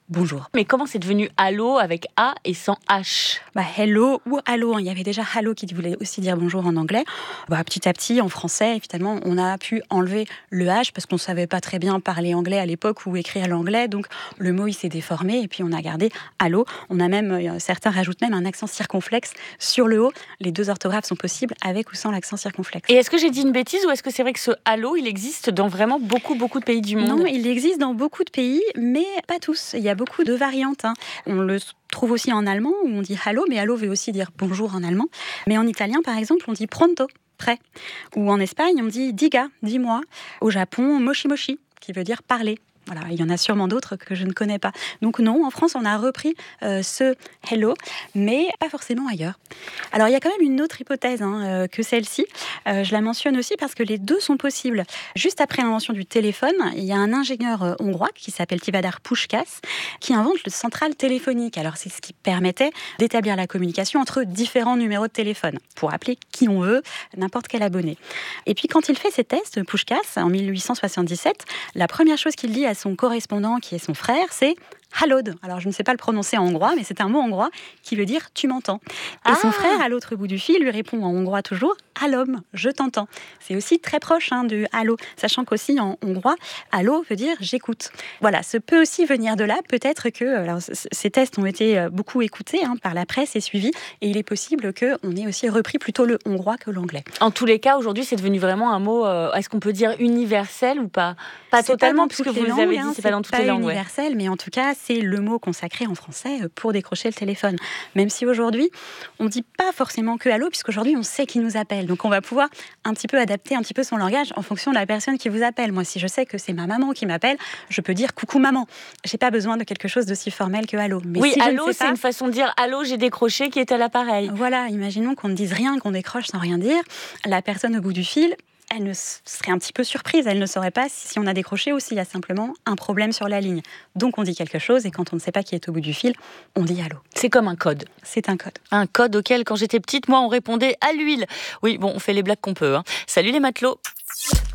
bonjour. Mais comment c'est devenu allô avec A et sans H? Hello ou allô, il y avait déjà hello qui voulait aussi dire bonjour en anglais. Petit à petit, en français, finalement, on a pu enlever le H parce qu'on ne savait pas très bien parler anglais à l'époque ou écrire l'anglais. Donc, le mot, il s'est déformé et puis on a gardé allô. On a même, certains rajoutent même un accent circonflexe sur le O. Les deux orthographes sont possibles avec ou sans l'accent circonflexe. Et est-ce que j'ai dit une bêtise ou est-ce que c'est vrai que ce allô, il existe dans vraiment beaucoup de pays du monde? Non, il existe dans beaucoup de pays, mais pas tous. Il y a beaucoup de variantes. On le trouve aussi en allemand où on dit hallo, mais hallo veut aussi dire bonjour en allemand. Mais en italien, par exemple, on dit pronto, prêt. Ou en Espagne, on dit diga, dis-moi. Au Japon, moshi moshi, qui veut dire parler. Voilà, il y en a sûrement d'autres que je ne connais pas. Donc non, en France, on a repris ce hello, mais pas forcément ailleurs. Alors, il y a quand même une autre hypothèse que celle-ci. Je la mentionne aussi parce que les deux sont possibles. Juste après l'invention du téléphone, il y a un ingénieur hongrois qui s'appelle Tivadar Puskás qui invente le central téléphonique. Alors, c'est ce qui permettait d'établir la communication entre différents numéros de téléphone pour appeler qui on veut, n'importe quel abonné. Et puis, quand il fait ses tests, Puskás, en 1877, la première chose qu'il dit à son correspondant, qui est son frère, c'est hallod. Alors, je ne sais pas le prononcer en hongrois, mais c'est un mot hongrois qui veut dire « tu m'entends ». Et son frère, à l'autre bout du fil, lui répond en hongrois toujours « hallom, je t'entends ». C'est aussi très proche du « hallo », sachant qu'aussi en hongrois, « hallo » veut dire « j'écoute ». Voilà, ça peut aussi venir de là. Peut-être que ces tests ont été beaucoup écoutés par la presse et suivis, et il est possible qu'on ait aussi repris plutôt le hongrois que l'anglais. En tous les cas, aujourd'hui, c'est devenu vraiment un mot, est-ce qu'on peut dire universel ou pas? Pas totalement, puisque vous nous avez dit, c'est pas dans toutes les langues. C'est pas universel, mais en tout cas, c'est le mot consacré en français pour décrocher le téléphone. Même si aujourd'hui, on ne dit pas forcément que allô, puisqu'aujourd'hui, on sait qui nous appelle. Donc, on va pouvoir un petit peu adapter un petit peu son langage en fonction de la personne qui vous appelle. Moi, si je sais que c'est ma maman qui m'appelle, je peux dire coucou maman. J'ai pas besoin de quelque chose d'aussi formel que allô. Mais oui, si allô, c'est une façon de dire allô, j'ai décroché, qui est à l'appareil. Voilà, imaginons qu'on ne dise rien, qu'on décroche sans rien dire. La personne au bout du fil, elle ne serait un petit peu surprise. Elle ne saurait pas si on a décroché ou s'il y a simplement un problème sur la ligne. Donc, on dit quelque chose et quand on ne sait pas qui est au bout du fil, on dit allô. C'est comme un code. C'est un code. Un code auquel, quand j'étais petite, moi, on répondait à l'huile. Oui, bon, on fait les blagues qu'on peut. Salut les matelots.